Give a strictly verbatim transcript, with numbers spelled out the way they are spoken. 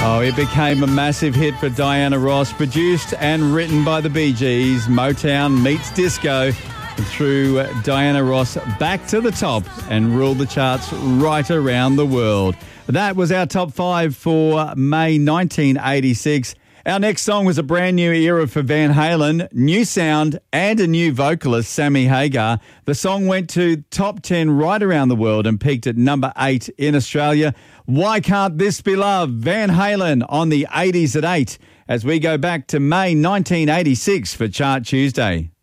Oh, it became a massive hit for Diana Ross, produced and written by the Bee Gees. Motown meets disco threw Diana Ross back to the top and ruled the charts right around the world. That was our top five for May nineteen eighty-six. Our next song was a brand new era for Van Halen, new sound and a new vocalist, Sammy Hagar. The song went to top ten right around the world and peaked at number eight in Australia. Why Can't This Be Love? Van Halen on the eighties at eight as we go back to May nineteen eighty-six for Chart Tuesday.